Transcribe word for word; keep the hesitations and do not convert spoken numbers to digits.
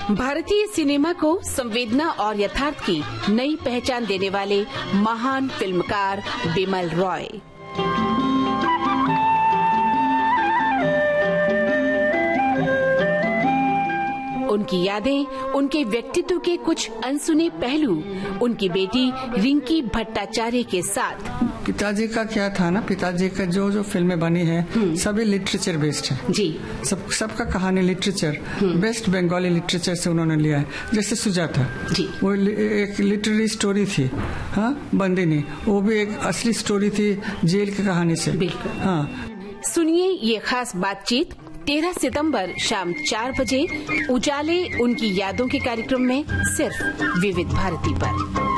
भारतीय सिनेमा को संवेदना और यथार्थ की नई पहचान देने वाले महान फिल्मकार बिमल रॉय। उनकी यादें, उनके व्यक्तित्व के कुछ अनसुने पहलू, उनकी बेटी रिंकी भट्टाचार्य के साथ। पिताजी का क्या था ना, पिताजी का जो जो फिल्में बनी है सभी लिटरेचर बेस्ड है जी। सब सबका कहानी लिटरेचर, बेस्ट बंगाली लिटरेचर से उन्होंने लिया है। जैसे सुजाता जी, वो एक लिटरेरी स्टोरी थी। हाँ, बंदिनी वो भी एक असली स्टोरी थी जेल की कहानी से। बिल्कुल। हाँ, सुनिए ये खास बातचीत तेरह सितंबर शाम चार बजे उजाले उनकी यादों के कार्यक्रम में सिर्फ विविध भारती पर।